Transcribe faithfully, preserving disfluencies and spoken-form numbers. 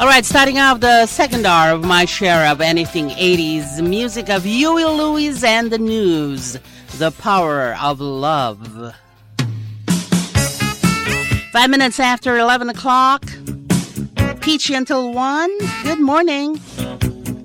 All right, starting off the second hour of my share of anything eighties music of Huey Lewis and the News, The Power of Love. Five minutes after eleven o'clock, Peachy until one. Good morning.